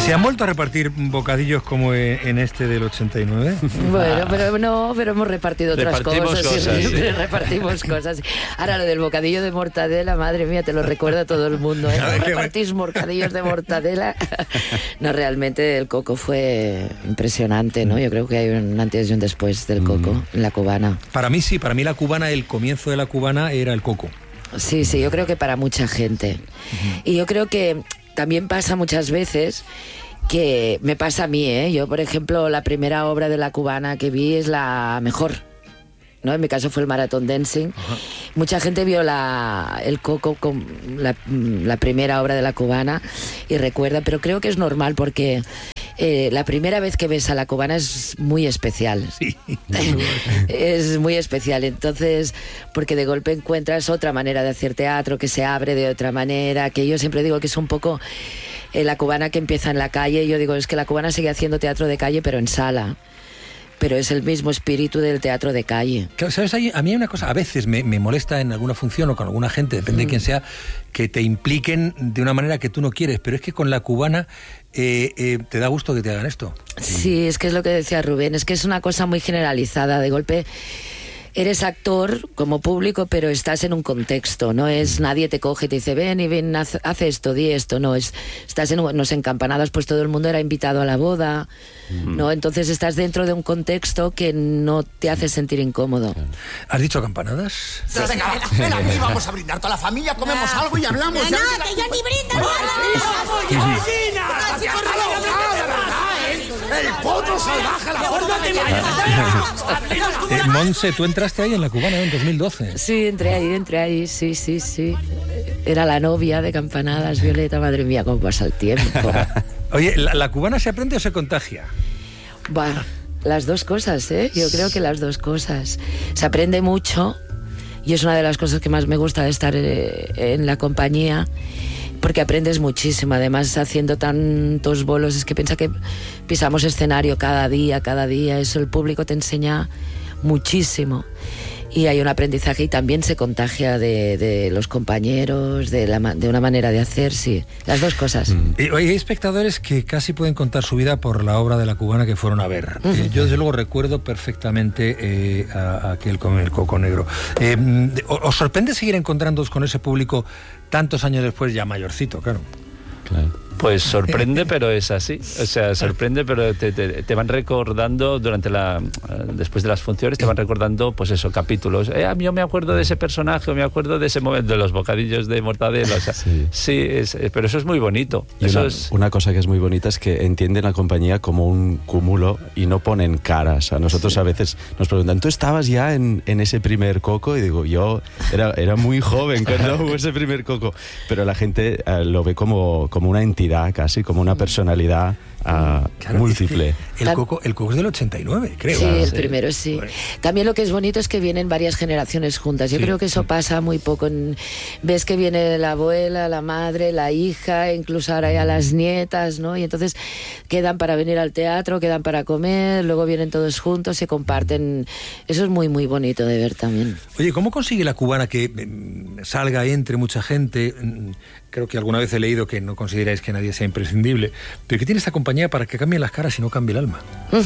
¿Se han vuelto a repartir bocadillos como en este del 89? Bueno, pero hemos repartido otras cosas. Sí. Repartimos cosas. Ahora lo del bocadillo de mortadela, madre mía, te lo recuerda todo el mundo, ¿eh? ¿Repartís bocadillos de mortadela? No, realmente el coco fue impresionante, ¿no? Yo creo que hay un antes y un después del coco en la cubana. Para mí sí, para mí la cubana, el comienzo de la cubana era el coco. Sí, yo creo que para mucha gente. Y yo creo que también pasa muchas veces, que me pasa a mí, ¿eh? Yo, por ejemplo, la primera obra de la cubana que vi es la mejor, ¿no? En mi caso fue el Marathon Dancing. Mucha gente vio el coco con la primera obra de la cubana y recuerda, pero creo que es normal porque la primera vez que ves a la cubana es muy especial. Sí. Es muy especial, entonces, porque de golpe encuentras otra manera de hacer teatro, que se abre de otra manera, que yo siempre digo que es un poco la cubana que empieza en la calle. Yo digo, es que la cubana sigue haciendo teatro de calle, pero en sala. Pero es el mismo espíritu del teatro de calle. Claro, ¿sabes? A mí hay una cosa, a veces me molesta en alguna función o con alguna gente, depende de quién sea, que te impliquen de una manera que tú no quieres, pero es que con la cubana te da gusto que te hagan esto. Sí, es que es lo que decía Rubén, es que es una cosa muy generalizada, de golpe eres actor como público, pero estás en un contexto, no es nadie te coge y te dice ven, haz esto, di esto, no, estás en Campanadas, pues todo el mundo era invitado a la boda, ¿no? Entonces estás dentro de un contexto que no te hace sentir incómodo. ¿Has dicho Campanadas? Sí. Ven aquí, vamos a brindar toda la familia, comemos algo y hablamos. No, que yo ni brindo. ¡El potro salvaje, la forma de... Monse, tú entraste ahí en la cubana en 2012. Sí, entré ahí, sí. Era la novia de Campanadas, Violeta, madre mía, cómo pasa el tiempo. Oye, ¿la cubana se aprende o se contagia? Bah, las dos cosas, ¿eh? Yo creo que las dos cosas. Se aprende mucho y es una de las cosas que más me gusta de estar en la compañía, porque aprendes muchísimo. Además, haciendo tantos bolos, es que piensa que pisamos escenario cada día, eso el público te enseña muchísimo. Y hay un aprendizaje y también se contagia de los compañeros, de una manera de hacer, sí, las dos cosas. Hay espectadores que casi pueden contar su vida por la obra de la cubana que fueron a ver. Yo desde luego recuerdo perfectamente a aquel con el coco negro. ¿Os sorprende seguir encontrándoos con ese público tantos años después, ya mayorcito, claro? Pues sorprende, pero es así. O sea, sorprende, pero te van recordando después de las funciones, te van recordando, pues eso, capítulos. Yo me acuerdo de ese personaje, me acuerdo de ese momento, de los bocadillos de mortadela. O sea, sí, pero eso es muy bonito. Y una cosa que es muy bonita es que entienden la compañía como un cúmulo y no ponen caras. A nosotros a veces nos preguntan, ¿tú estabas ya en ese primer coco? Y digo, yo era muy joven cuando hubo ese primer coco. Pero la gente lo ve como una entidad, casi como una personalidad múltiple. Es que el coco es del 89, creo. Sí, el primero sí. Bueno. También lo que es bonito es que vienen varias generaciones juntas. Yo creo que eso pasa muy poco. Ves que viene la abuela, la madre, la hija, incluso ahora ya las nietas, ¿no? Y entonces quedan para venir al teatro, quedan para comer, luego vienen todos juntos, se comparten. Eso es muy, muy bonito de ver también. Oye, ¿cómo consigue la cubana que salga y entre mucha gente? Creo que alguna vez he leído que no consideráis que nadie sea imprescindible, pero ¿qué tiene esta compañía para que cambien las caras y no cambie el alma?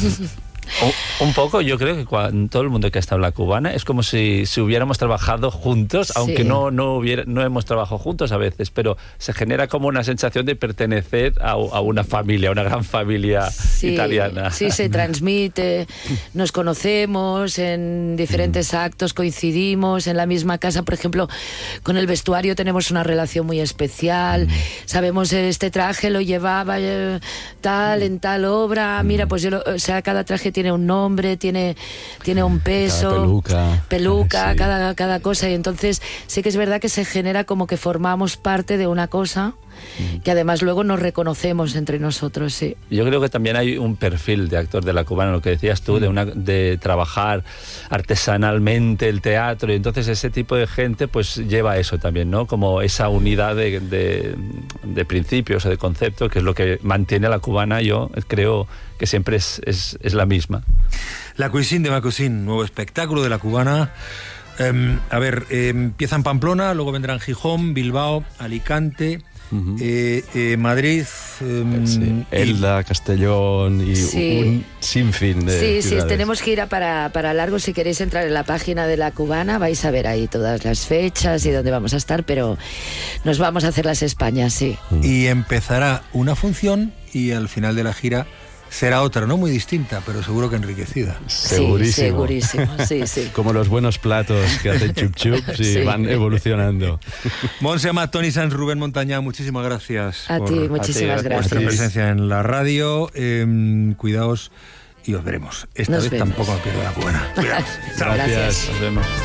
Un poco, yo creo que todo el mundo que ha estado en la cubana es como si hubiéramos trabajado juntos, aunque no hemos trabajado juntos a veces, pero se genera como una sensación de pertenecer a una familia, a una gran familia italiana. Sí, se transmite, nos conocemos en diferentes actos, coincidimos en la misma casa, por ejemplo, con el vestuario tenemos una relación muy especial, sabemos este traje lo llevaba en tal obra, mira, pues cada traje tiene un nombre, tiene un peso, peluca, cada cosa, y entonces sí que es verdad que se genera como que formamos parte de una cosa que además luego nos reconocemos entre nosotros, sí. Yo creo que también hay un perfil de actor de la cubana, lo que decías tú, de trabajar artesanalmente el teatro, y entonces ese tipo de gente pues lleva eso también, ¿no? Como esa unidad de principios o de conceptos, que es lo que mantiene a la cubana, yo creo que siempre es la misma. La Cuisine de Macusin, nuevo espectáculo de la cubana. Empieza en Pamplona, luego vendrán Gijón, Bilbao, Alicante, Madrid, Sí. Elda, Castellón y un sinfín de ciudades. Tenemos que ir para largo. Si queréis entrar en la página de La Cubana, vais a ver ahí todas las fechas y dónde vamos a estar, pero nos vamos a hacer las Españas, sí. Y empezará una función y al final de la gira será otra, no muy distinta, pero seguro que enriquecida. Segurísimo. Sí. Como los buenos platos que hacen chup chup, van evolucionando. Montse Amat, Toni Sanz, Rubén Montañá, muchísimas gracias. A ti, muchísimas gracias. Vuestra presencia en la radio. Cuidaos y os veremos. Esta vez tampoco me pierdo La Cubana. Cuidaos. Gracias. Nos vemos.